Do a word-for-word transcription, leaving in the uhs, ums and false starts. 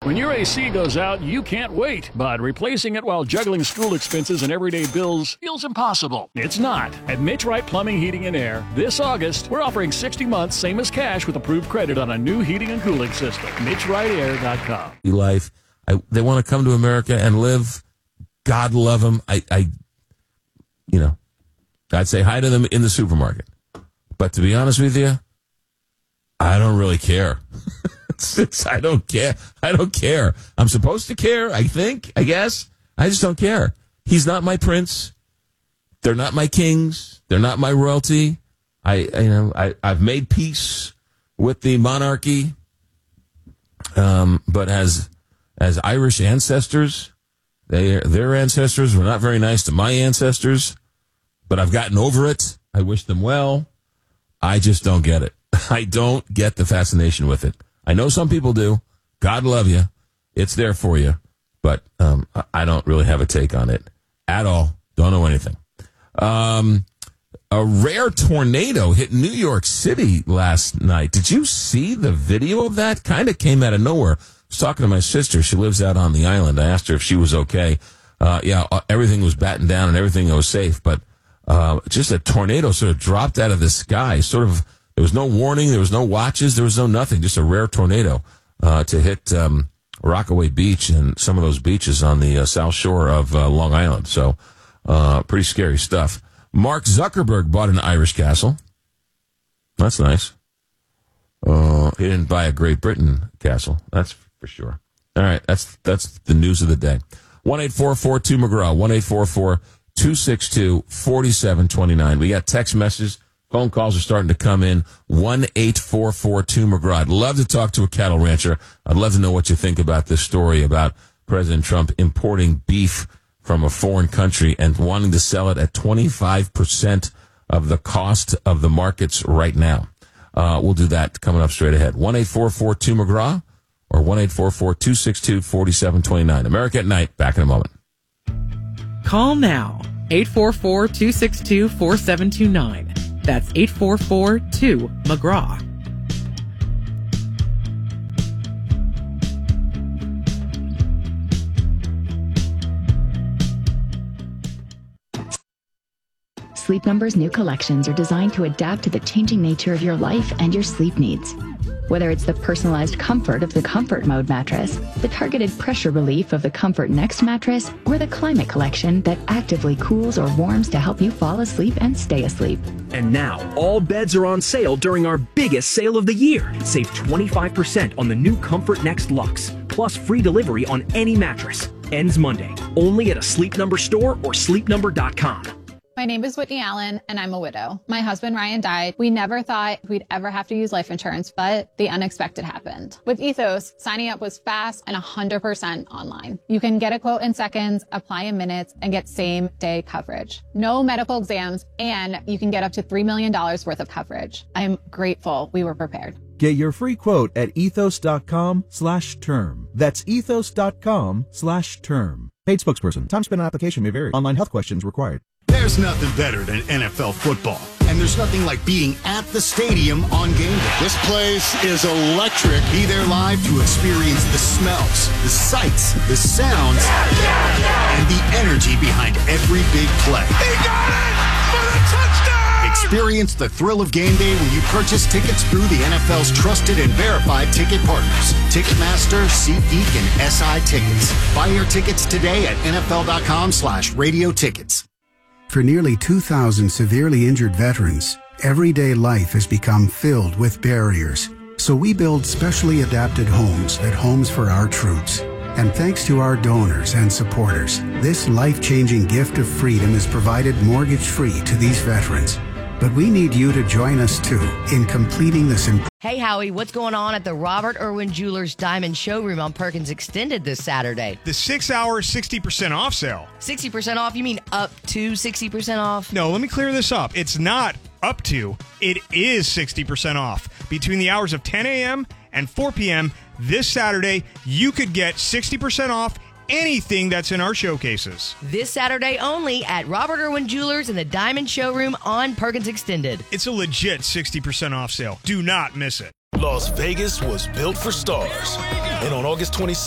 When your A C goes out, you can't wait, but replacing it while juggling school expenses and everyday bills feels impossible. It's not. At Mitch Wright Plumbing, Heating, and Air, this August, we're offering sixty months, same as cash, with approved credit on a new heating and cooling system. Mitch Wright Air dot com. Life, I, they want to come to America and live. God love them. I, I, you know, I'd say hi to them in the supermarket. But to be honest with you, I don't really care. it's, it's, I don't care. I don't care. I'm supposed to care, I think, I guess. I just don't care. He's not my prince. They're not my kings. They're not my royalty. I, I you know, I, I've made peace with the monarchy. Um, but as as Irish ancestors, they their ancestors were not very nice to my ancestors. But I've gotten over it. I wish them well. I just don't get it. I don't get the fascination with it. I know some people do. God love you. It's there for you. But um, I don't really have a take on it at all. Don't know anything. Um, a rare tornado hit New York City last night. Did you see the video of that? Kind of came out of nowhere. I was talking to my sister. She lives out on the island. I asked her if she was okay. Uh, yeah, everything was battened down and everything was safe. But uh, just a tornado sort of dropped out of the sky. Sort of, there was no warning. There was no watches. There was no nothing. Just a rare tornado uh, to hit um, Rockaway Beach and some of those beaches on the uh, south shore of uh, Long Island. So uh, pretty scary stuff. Mark Zuckerberg bought an Irish castle. That's nice. Uh, he didn't buy a Great Britain castle. That's for sure. All right, that's that's the news of the day. one eight four four two McGraw, one eight four four two six two four seven two nine. We got text messages. Phone calls are starting to come in. one eight four four two McGraw. I'd love to talk to a cattle rancher. I'd love to know what you think about this story about President Trump importing beef from a foreign country and wanting to sell it at twenty-five percent of the cost of the markets right now. Uh, we'll do that coming up straight ahead. one eight four four two McGraw or one eight four four two six two four seven two nine. America at Night. Back in a moment. Call now. eight four four two six two four seven two nine. That's eight four four two McGraw. Sleep Number's new collections are designed to adapt to the changing nature of your life and your sleep needs. Whether it's the personalized comfort of the Comfort Mode mattress, the targeted pressure relief of the Comfort Next mattress, or the Climate Collection that actively cools or warms to help you fall asleep and stay asleep. And now, all beds are on sale during our biggest sale of the year. Save twenty-five percent on the new Comfort Next Luxe, plus free delivery on any mattress. Ends Monday, only at a Sleep Number store or sleep number dot com. My name is Whitney Allen, and I'm a widow. My husband, Ryan, died. We never thought we'd ever have to use life insurance, but the unexpected happened. With Ethos, signing up was fast and one hundred percent online. You can get a quote in seconds, apply in minutes, and get same-day coverage. No medical exams, and you can get up to three million dollars worth of coverage. I'm grateful we were prepared. Get your free quote at ethos.com slash term. That's ethos.com slash term. Paid spokesperson. Time spent on application may vary. Online health questions required. There's nothing better than N F L football. And there's nothing like being at the stadium on game day. This place is electric. Be there live to experience the smells, the sights, the sounds, yeah, yeah, yeah. and the energy behind every big play. He got it for the touchdown! Experience the thrill of game day when you purchase tickets through the N F L's trusted and verified ticket partners. Ticketmaster, SeatGeek, and S I Tickets. Buy your tickets today at nfl.com slash radio tickets. For nearly two thousand severely injured veterans, everyday life has become filled with barriers. So we build specially adapted homes at Homes for Our Troops. And thanks to our donors and supporters, this life-changing gift of freedom is provided mortgage-free to these veterans. But we need you to join us, too, in completing this important... Hey, Howie, what's going on at the Robert Irwin Jewelers Diamond Showroom on Perkins Extended this Saturday? The six-hour sixty percent off sale. sixty percent off? You mean up to sixty percent off? No, let me clear this up. It's not up to. It is sixty percent off. Between the hours of ten a.m. and four p.m. this Saturday, you could get sixty percent off anything that's in our showcases. This Saturday only at Robert Irwin Jewelers in the Diamond Showroom on Perkins Extended. It's a legit sixty percent off sale. Do not miss it. Las Vegas was built for stars. And on August twenty-second,